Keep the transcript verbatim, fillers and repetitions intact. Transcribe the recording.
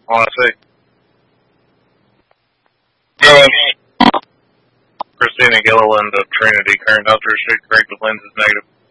Oh, I see. Go ahead. Christina Gilliland of Trinity, current Doctor Street, corrected lens is negative.